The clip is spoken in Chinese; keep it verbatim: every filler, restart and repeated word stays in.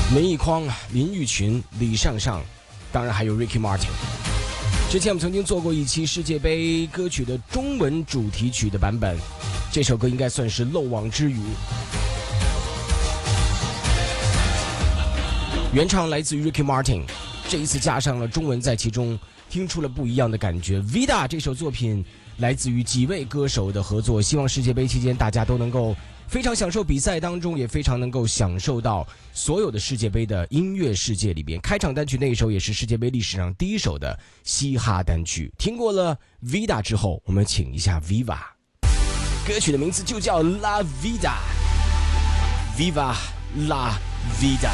林奕匡、林育群、李尚尚，当然还有 Ricky Martin。之前我们曾经做过一期世界杯歌曲的中文主题曲的版本，这首歌应该算是漏网之鱼。原唱来自于 Ricky Martin， 这一次加上了中文在其中，听出了不一样的感觉。Vida 这首作品来自于几位歌手的合作，希望世界杯期间大家都能够非常享受比赛当中，也非常能够享受到所有的世界杯的音乐世界里边。开场单曲那一首也是世界杯历史上第一首的嘻哈单曲。听过了 Vida 之后，我们请一下 Viva， 歌曲的名字就叫 La Vida， Viva La Vida。